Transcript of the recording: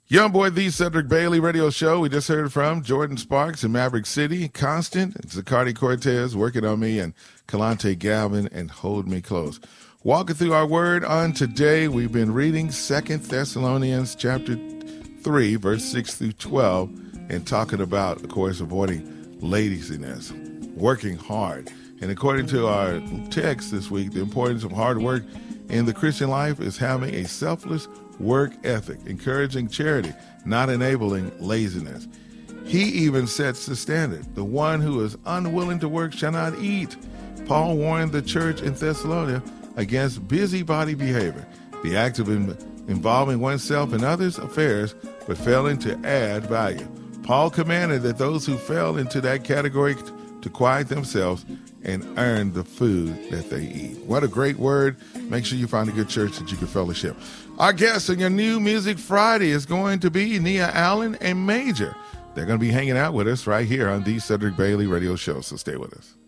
Young boy, the Cedric Bailey radio show. We just heard from Jordan Sparks in Maverick City, Constant, Zacardi Cortez, Working on Me, and Kalante Galvin, and Hold Me Close. Walking through our word on today, we've been reading 2 Thessalonians chapter 3, verse 6 through 12, and talking about, of course, avoiding laziness, working hard. And according to our text this week, the importance of hard work in the Christian life is having a selfless work ethic, encouraging charity, not enabling laziness. He even sets the standard. The one who is unwilling to work shall not eat. Paul warned the church in Thessalonica against busybody behavior, the act of involving oneself in others' affairs but failing to add value. Paul commanded that those who fell into that category to quiet themselves and earn the food that they eat. What a great word. Make sure you find a good church that you can fellowship. Our guest on your New Music Friday is going to be Nia Allen and Major. They're going to be hanging out with us right here on the Cedric Bailey Radio Show, so stay with us.